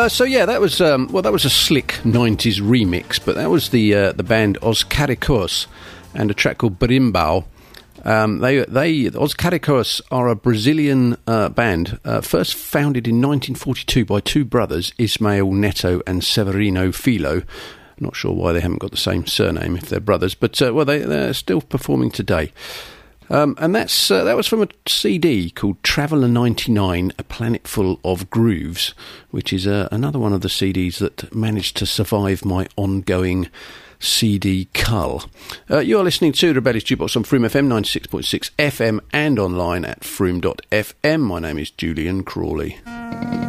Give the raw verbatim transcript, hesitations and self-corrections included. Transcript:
Uh, so yeah, that was um, well, that was a slick nineties remix, but that was the uh, the band Os Caricos and a track called Berimbau. Um, they they Os Caricos are a Brazilian uh, band, uh, first founded in nineteen forty-two by two brothers, Ismael Neto and Severino Filho. Not sure why they haven't got the same surname if they're brothers, but uh, well, they, they're still performing today. Um, and that's uh, that was from a C D called Traveller ninety-nine, A Planet Full of Grooves, which is uh, another one of the C Ds that managed to survive my ongoing C D cull. Uh, you're listening to Rebellious Jukebox on Froome F M ninety-six point six F M and online at froome dot f m. My name is Julian Crawley.